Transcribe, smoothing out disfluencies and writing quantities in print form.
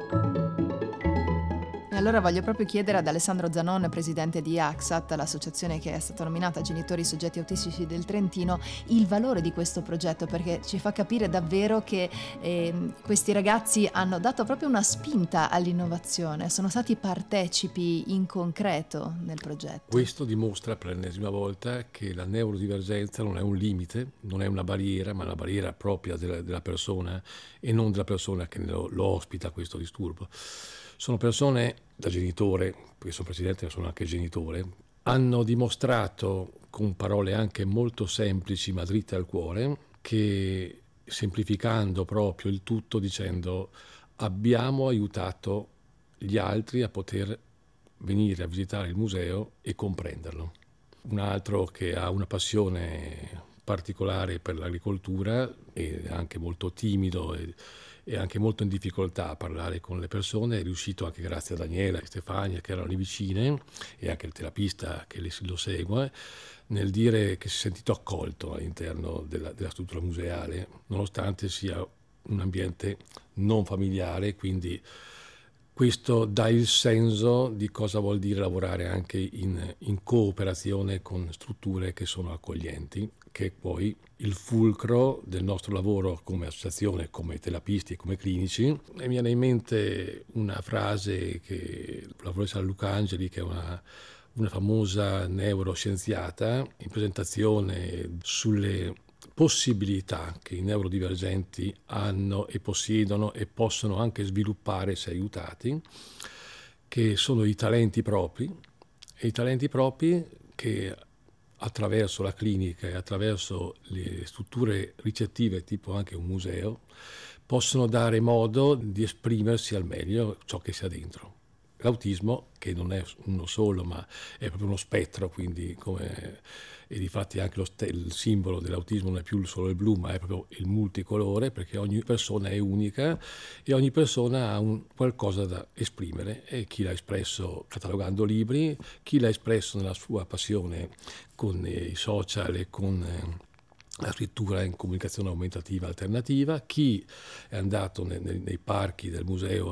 E allora voglio proprio chiedere ad Alessandro Zanon, presidente di AXAT, l'associazione che è stata nominata Genitori Soggetti Autistici del Trentino, il valore di questo progetto, perché ci fa capire davvero che questi ragazzi hanno dato proprio una spinta all'innovazione, sono stati partecipi in concreto nel progetto. Questo dimostra per l'ennesima volta che la neurodivergenza non è un limite, non è una barriera, ma è una barriera propria della persona e non della persona che lo ospita questo disturbo. Sono persone, da genitore, perché sono presidente ma sono anche genitore, hanno dimostrato con parole anche molto semplici ma dritte al cuore che, semplificando proprio il tutto, dicendo abbiamo aiutato gli altri a poter venire a visitare il museo e comprenderlo. Un altro che ha una passione particolare per l'agricoltura, è anche molto timido e anche molto in difficoltà a parlare con le persone, è riuscito anche grazie a Daniela e Stefania che erano lì vicine e anche il terapista che lo segue, nel dire che si è sentito accolto all'interno della struttura museale, nonostante sia un ambiente non familiare, quindi questo dà il senso di cosa vuol dire lavorare anche in cooperazione con strutture che sono accoglienti, che è poi il fulcro del nostro lavoro come associazione, come terapisti e come clinici. E mi viene in mente una frase che la professoressa Luca Angeli, che è una famosa neuroscienziata, in presentazione sulle possibilità che i neurodivergenti hanno e possiedono e possono anche sviluppare se aiutati, che sono i talenti propri, e i talenti propri che attraverso la clinica e attraverso le strutture ricettive tipo anche un museo possono dare modo di esprimersi al meglio ciò che si ha dentro. L'autismo, che non è uno solo, ma è proprio uno spettro, quindi e difatti anche il simbolo dell'autismo non è più solo il blu, ma è proprio il multicolore, perché ogni persona è unica e ogni persona ha qualcosa da esprimere, e chi l'ha espresso catalogando libri, chi l'ha espresso nella sua passione con i social e con la scrittura in comunicazione aumentativa alternativa, chi è andato nei parchi del museo